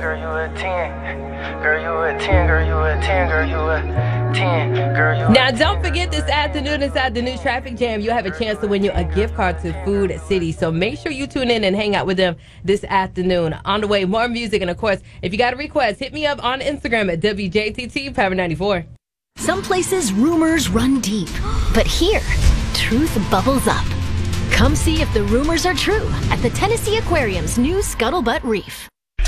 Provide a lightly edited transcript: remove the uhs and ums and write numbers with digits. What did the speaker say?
girl, you a 10. Girl, you a 10, girl, you a 10, girl, you a 10. Girl, you a Now, don't forget this afternoon inside the new Traffic Jam, you'll have a chance to win you a gift card to Food City. So make sure you tune in and hang out with them this afternoon. On the way, more music. And of course, if you got a request, hit me up on Instagram at WJTT Power 94. Some places rumors run deep, but here, truth bubbles up. Come see if the rumors are true at the Tennessee Aquarium's new Scuttlebutt Reef.